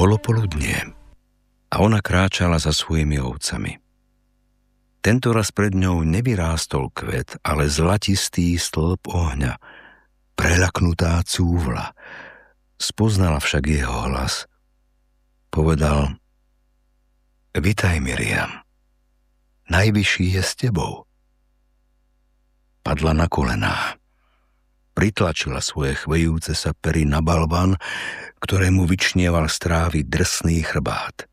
Bolo poludnie a ona kráčala za svojimi ovcami. Tento raz pred ňou nevyrástol kvet, ale zlatistý stĺp ohňa, preľaknutá cúvla. Spoznala však jeho hlas. Povedal: Vitaj, Miriam, najvyšší je s tebou. Padla na kolená. Pritlačila svoje chvejúce sa pery na balvan, ktorému vyčnieval z trávy drsný chrbát.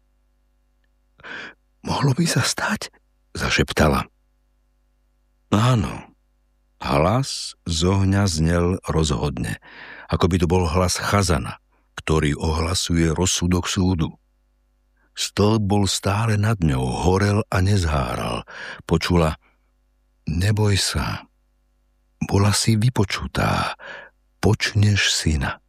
Mohlo by sa stať? Zašeptala. Áno. Hlas z ohňa znel rozhodne, ako by to bol hlas Chazana, ktorý ohlasuje rozsudok súdu. Stĺp bol stále nad ňou, horel a nezháral. Počula: Neboj sa, bola si vypočutá, počneš syna.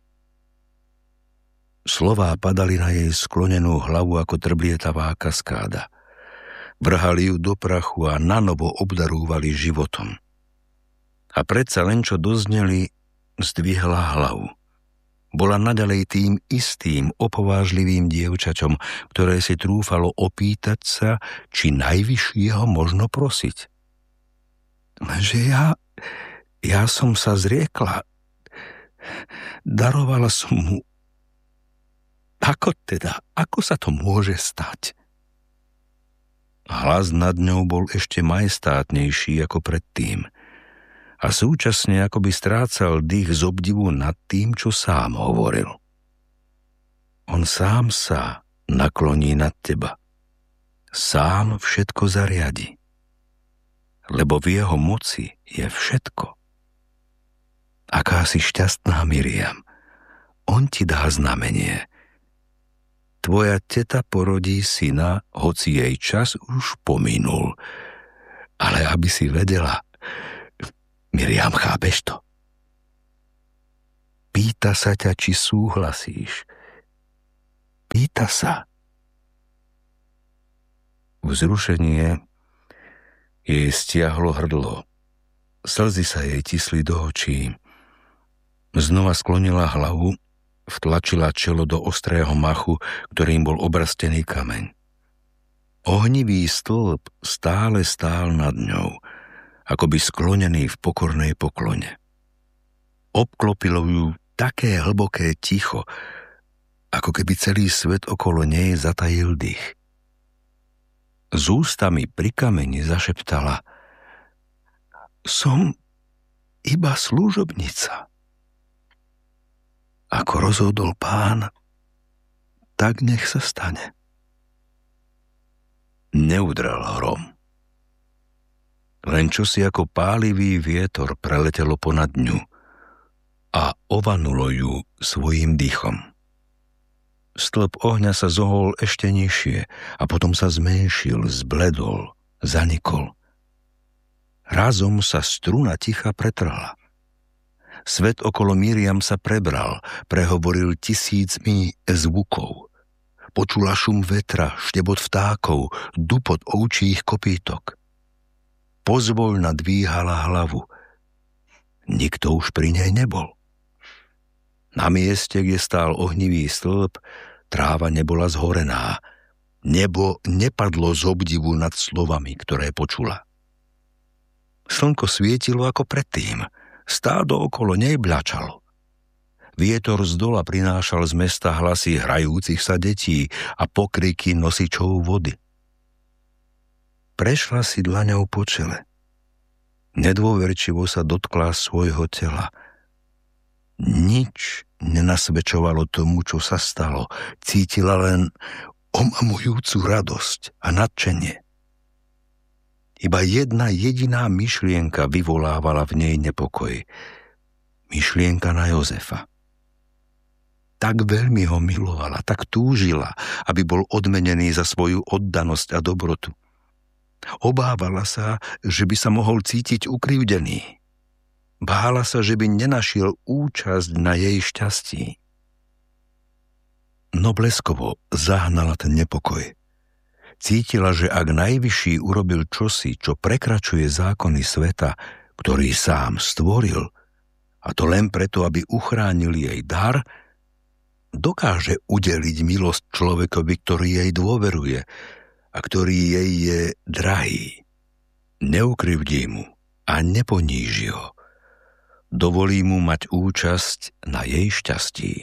Slová padali na jej sklonenú hlavu ako trblietavá kaskáda. Vrhali ju do prachu a nanovo obdarúvali životom. A predsa len čo dozneli, zdvihla hlavu. Bola naďalej tým istým opovážlivým dievčaťom, ktoré si trúfalo opýtať sa, či najvyššieho možno prosiť. Lenže ja som sa zriekla. Darovala som mu. Ako sa to môže stať? Hlas nad ňou bol ešte majestátnejší ako predtým a súčasne akoby strácal dých z obdivu nad tým, čo sám hovoril. On sám sa nakloní nad teba. Sám všetko zariadi. Lebo v jeho moci je všetko. Aká si šťastná, Miriam. On ti dá znamenie. Tvoja teta porodí syna, hoci jej čas už pominul. Ale aby si vedela, Miriam, chápeš to? Pýta sa ťa, či súhlasíš. Pýta sa. Vzrušenie jej stiahlo hrdlo. Slzy sa jej tisli do očí. Znova sklonila hlavu, vtlačila čelo do ostrého machu, ktorým bol obrastený kameň. Ohnivý stĺp stále stál nad ňou, akoby sklonený v pokornej poklone. Obklopilo ju také hlboké ticho, ako keby celý svet okolo nej zatajil dých. S ústami pri kameni zašeptala: Som iba služobnica. Ako rozhodol Pán, tak nech sa stane. Neudrel hrom. Len čosi ako pálivý vietor preletelo ponad ňu a ovanulo ju svojím dýchom. Stĺp ohňa sa zohol ešte nižšie a potom sa zmenšil, zbledol, zanikol. Razom sa struna ticha pretrhla. Svet okolo Miriam sa prebral, prehovoril tisícmi zvukov. Počula šum vetra, štebot vtákov, dupot ovčích kopýtok. Pozvoľna dvíhala hlavu. Nikto už pri nej nebol. Na mieste, kde stál ohnivý stĺp, tráva nebola zhorená. Nebo nepadlo z obdivu nad slovami, ktoré počula. Slnko svietilo ako predtým. Stádo okolo nej bľačalo. Vietor z dola prinášal z mesta hlasy hrajúcich sa detí a pokriky nosičov vody. Prešla si dlaňou po čele. Nedôverčivo sa dotkla svojho tela. Nič nenasvedčovalo tomu, čo sa stalo. Cítila len omamujúcu radosť a nadšenie. Iba jedna jediná myšlienka vyvolávala v nej nepokoj. Myšlienka na Jozefa. Tak veľmi ho milovala, tak túžila, aby bol odmenený za svoju oddanosť a dobrotu. Obávala sa, že by sa mohol cítiť ukrivdený. Bála sa, že by nenašiel účasť na jej šťastí. No bleskovo zahnala ten nepokoj. Cítila, že ak najvyšší urobil čosi, čo prekračuje zákony sveta, ktorý sám stvoril, a to len preto, aby uchránil jej dar, dokáže udeliť milosť človekovi, ktorý jej dôveruje a ktorý jej je drahý. Neukrivdí mu a neponíži ho. Dovolí mu mať účasť na jej šťastí.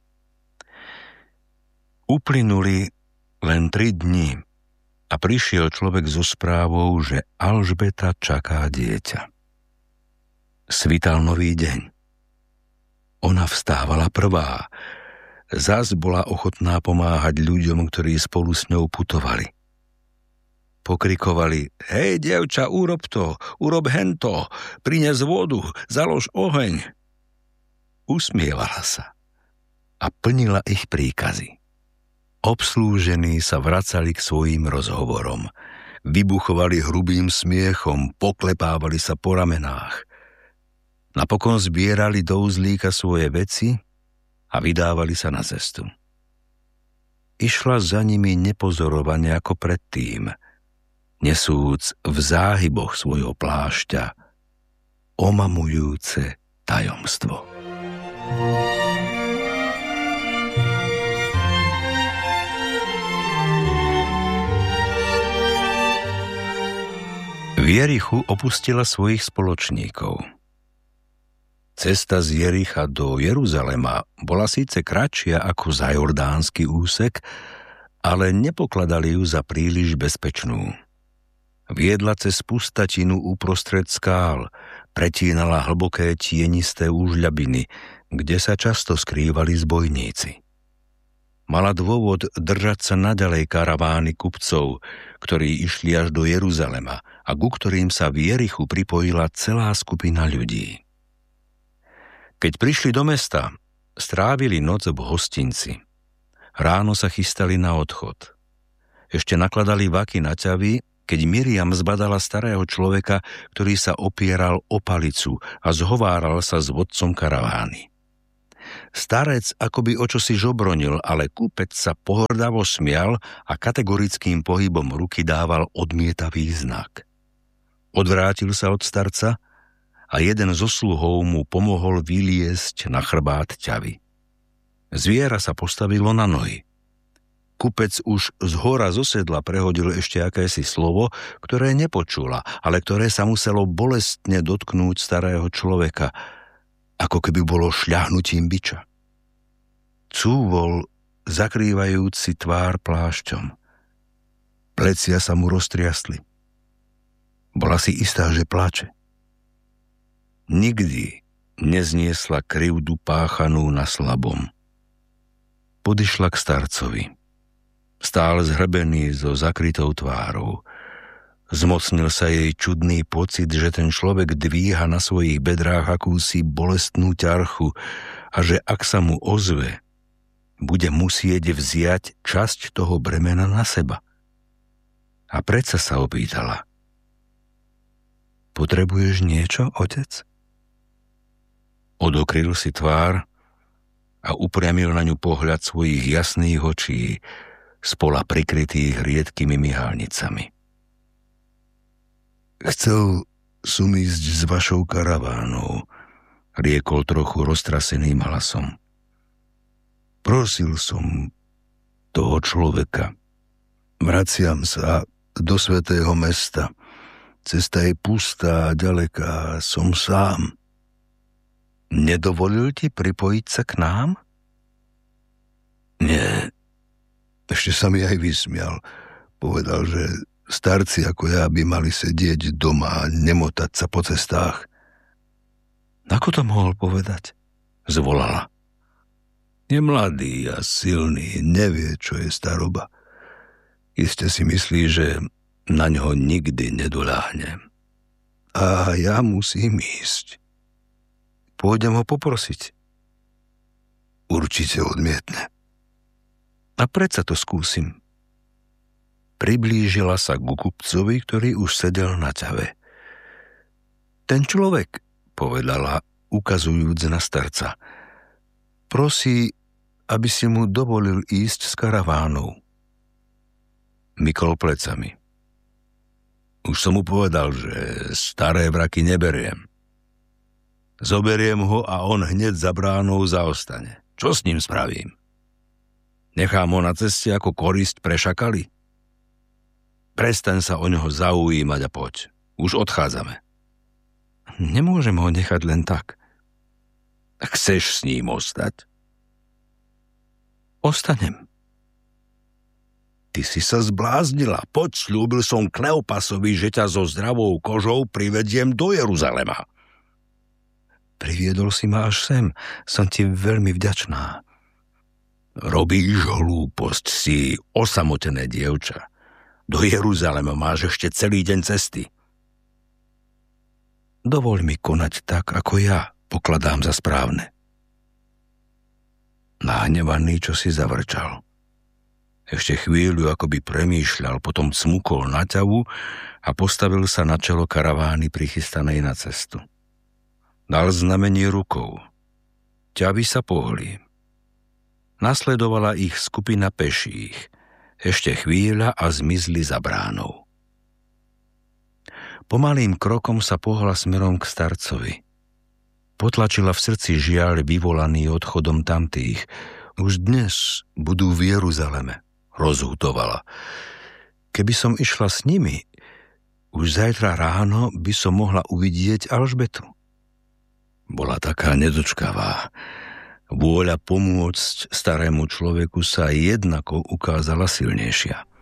Uplynuli len 3 dni a prišiel človek so správou, že Alžbeta čaká dieťa. Svital nový deň. Ona vstávala prvá. Zas bola ochotná pomáhať ľuďom, ktorí spolu s ňou putovali. Pokrikovali: hej, dievča, urob to, urob hento, prines vodu, založ oheň. Usmievala sa a plnila ich príkazy. Obslúžení sa vracali k svojim rozhovorom. Vybuchovali hrubým smiechom, poklepávali sa po ramenách. Napokon zbierali do uzlíka svoje veci a vydávali sa na cestu. Išla za nimi nepozorovane ako predtým, nesúc v záhyboch svojho plášťa omamujúce tajomstvo. V Jerichu opustila svojich spoločníkov. Cesta z Jericha do Jeruzalema bola síce kratšia ako zajordánsky úsek, ale nepokladali ju za príliš bezpečnú. Viedla cez pustatinu uprostred skál, pretínala hlboké tienisté úžľabiny, kde sa často skrývali zbojníci. Mala dôvod držať sa naďalej karavány kupcov, ktorí išli až do Jeruzalema a ku ktorým sa v Jerichu pripojila celá skupina ľudí. Keď prišli do mesta, strávili noc v hostinci. Ráno sa chystali na odchod. Ešte nakladali vaky na ťavy, keď Miriam zbadala starého človeka, ktorý sa opieral o palicu a zhováral sa s vodcom karavány. Starec akoby o čosi žobronil, ale kúpec sa pohrdavo smial a kategorickým pohybom ruky dával odmietavý znak. Odvrátil sa od starca a jeden zo sluhov mu pomohol vyliesť na chrbát ťavy. Zviera sa postavilo na nohy. Kupec už zhora zo sedla prehodil ešte akési slovo, ktoré nepočula, ale ktoré sa muselo bolestne dotknúť starého človeka, ako keby bolo šľahnutím biča. Cúvol, zakrývajúci tvár plášťom. Plecia sa mu roztriastli. Bola si istá, že plače. Nikdy nezniesla krivdu páchanú na slabom. Podišla k starcovi. Stál zhrbený so zakrytou tvárou. Zmocnil sa jej čudný pocit, že ten človek dvíha na svojich bedrách akúsi bolestnú ťarchu a že ak sa mu ozve, bude musieť vziať časť toho bremena na seba. A predsa sa opýtala: potrebuješ niečo, otec? Odokryl si tvár a upriamil na ňu pohľad svojich jasných očí, spola prikrytých riedkými myhalnicami. Chcel som ísť s vašou karavánou, riekol trochu roztraseným hlasom. Prosil som toho človeka. Vraciam sa do svätého mesta. Cesta je pustá a ďaleká, som sám. Nedovolil ti pripojiť sa k nám? Nie. Ešte sa mi aj vysmial. Povedal, že starci ako ja by mali sedieť doma a nemotať sa po cestách. Ako to mohol povedať? Zvolala. Je mladý a silný, nevie, čo je staroba. Iste si myslí, že na ňo nikdy nedoľahne. A ja musím ísť. Pôjdem ho poprosiť. Určite odmietne. A predsa to skúsim. Priblížila sa ku kupcovi, ktorý už sedel na ťave. Ten človek, povedala, ukazujúc na starca, prosí, aby si mu dovolil ísť s karavánou. Mykol plecami. Už som mu povedal, že staré vraky neberiem. Zoberiem ho a on hneď za bránou zaostane. Čo s ním spravím? Nechám ho na ceste ako korisť pre šakaly? Prestaň sa o neho zaujímať a poď. Už odchádzame. Nemôžem ho nechať len tak. Chceš s ním ostať? Ostanem. Ty si sa zbláznila. Poď, slúbil som Kleopasovi, že ťa so zdravou kožou privediem do Jeruzalema. Priviedol si ma až sem. Som ti veľmi vďačná. Robíš hlúposť, si osamotené dievča. Do Jeruzalema máš ešte celý deň cesty. Dovoľ mi konať tak, ako ja pokladám za správne. Nahnevaný, čo si zavrčal. Ešte chvíľu akoby premýšľal, potom cmukol na ťavu a postavil sa na čelo karavány prichystanej na cestu. Dal znamenie rukou. Ťavy sa pohli. Nasledovala ich skupina peších. Ešte chvíľa a zmizli za bránou. Pomalým krokom sa pohla smerom k starcovi. Potlačila v srdci žiaľ vyvolaný odchodom tamtých. Už dnes budú v Jeruzaleme, rozhutovala. Keby som išla s nimi, už zajtra ráno by som mohla uvidieť Alžbetu. Bola taká nedočkavá. Vôľa pomôcť starému človeku sa jednako ukázala silnejšia.